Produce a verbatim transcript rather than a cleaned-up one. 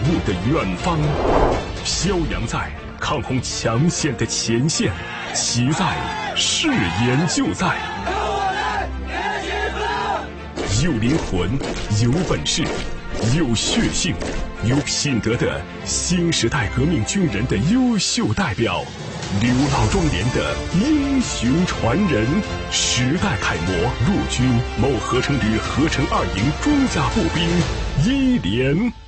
目的远方。飘扬在抗洪抢险的前线，其在誓言就在。有灵魂，有本事，有血性，有品德的新时代革命军人的优秀代表，刘老庄连的英雄传人，时代楷模，陆军某合成旅合成二营装甲步兵一连。